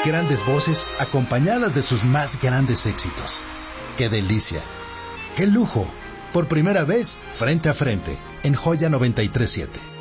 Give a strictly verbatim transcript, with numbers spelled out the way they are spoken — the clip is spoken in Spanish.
grandes voces acompañadas de sus más grandes éxitos. ¡Qué delicia! ¡Qué lujo! Por primera vez, frente a frente, en Joya noventa y tres punto siete.